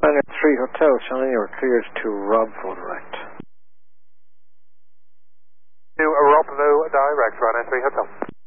Standard 3 Hotel, Charlie, you are cleared to Rob Photo right. To Rob Direct, Runway 3 Hotel.